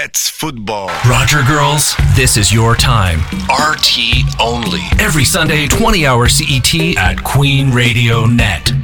Let's football. Roger girls, this is your time. RT only. Every Sunday, 20 hours CET at Queen Radio Net.